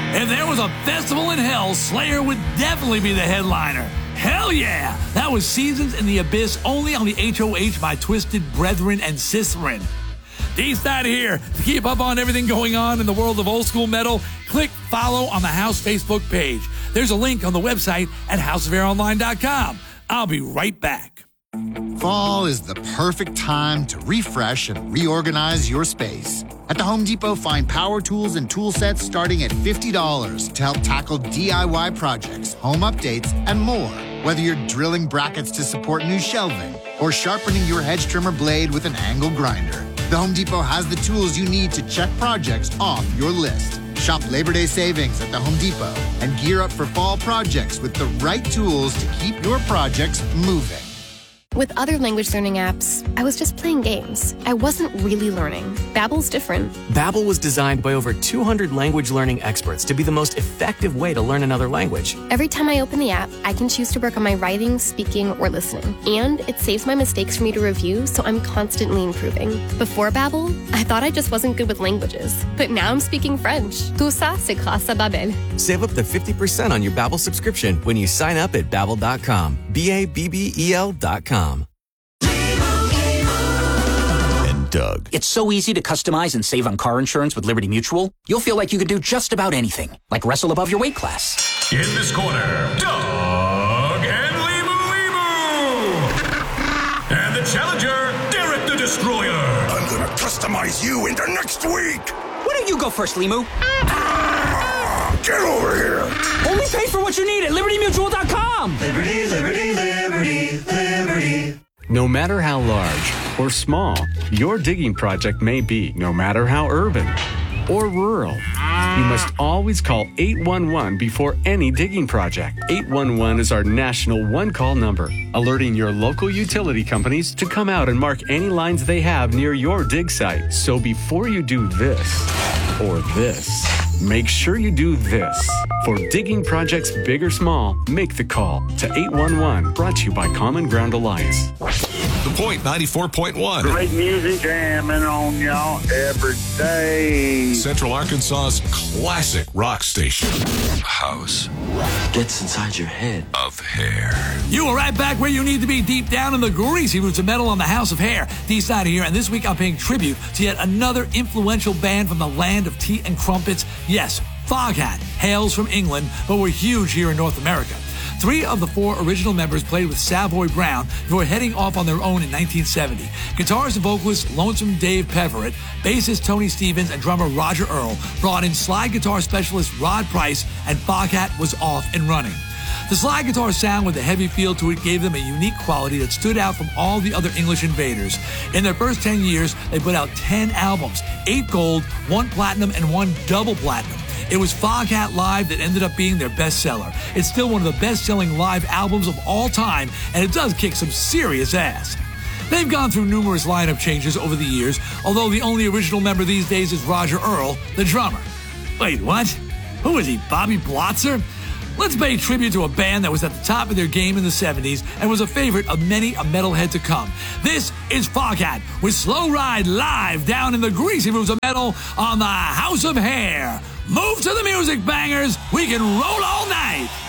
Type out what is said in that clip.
If there was a festival in hell, Slayer would definitely be the headliner. Hell yeah! That was Seasons in the Abyss, only on the HOH by Twisted Brethren and Cicerin. D-Side here. To keep up on everything going on in the world of old school metal, click follow on the House Facebook page. There's a link on the website at houseofaironline.com. I'll be right back. Fall is the perfect time to refresh and reorganize your space. At the Home Depot, find power tools and tool sets starting at $50 to help tackle DIY projects, home updates, and more. Whether you're drilling brackets to support new shelving or sharpening your hedge trimmer blade with an angle grinder, the Home Depot has the tools you need to check projects off your list. Shop Labor Day savings at the Home Depot and gear up for fall projects with the right tools to keep your projects moving. With other language learning apps, I was just playing games. I wasn't really learning. Babbel's different. Babbel was designed by over 200 language learning experts to be the most effective way to learn another language. Every time I open the app, I can choose to work on my writing, speaking, or listening. And it saves my mistakes for me to review, so I'm constantly improving. Before Babbel, I thought I just wasn't good with languages. But now I'm speaking French. Tout ça, c'est grâce à Babbel. Save up to 50% on your Babbel subscription when you sign up at Babbel.com. Babbel.com. Doug. It's so easy to customize and save on car insurance with Liberty Mutual. You'll feel like you could do just about anything, like wrestle above your weight class. In this corner, Doug and Limu. And the challenger, Derek the Destroyer. I'm gonna customize you into next week. Why don't you go first, Limu? Get over here. Only pay for what you need at LibertyMutual.com. Liberty, liberty, liberty, liberty. No matter how large or small your digging project may be, no matter how urban or rural, you must always call 811 before any digging project. 811 is our national one-call number, alerting your local utility companies to come out and mark any lines they have near your dig site. So before you do this or this, make sure you do this. For digging projects big or small, make the call to 811. Brought to you by Common Ground Alliance. The Point 94.1. Great music jamming on y'all every day. Central Arkansas's classic rock station. House gets inside your head of hair. You are right back where you need to be, deep down in the greasy roots of metal on the House of Hair. D-Side here, and this week I'm paying tribute to yet another influential band from the land of tea and crumpets. Yes, Foghat hails from England, but were huge here in North America. 3 of the 4 original members played with Savoy Brown before heading off on their own in 1970. Guitarist and vocalist Lonesome Dave Peverett, bassist Tony Stevens, and drummer Roger Earl brought in slide guitar specialist Rod Price, and Foghat was off and running. The slide guitar sound with a heavy feel to it gave them a unique quality that stood out from all the other English invaders. In their first 10 years, they put out 10 albums, 8 gold, 1 platinum, and 1 double platinum. It was Foghat Live that ended up being their bestseller. It's still one of the best-selling live albums of all time, and it does kick some serious ass. They've gone through numerous lineup changes over the years, although the only original member these days is Roger Earl, the drummer. Wait, what? Who is he, Bobby Blotzer? Let's pay tribute to a band that was at the top of their game in the 70s and was a favorite of many a metalhead to come. This is Foghat with Slow Ride live down in the greasy roots of metal on the House of Hair. Move to the music, bangers. We can roll all night.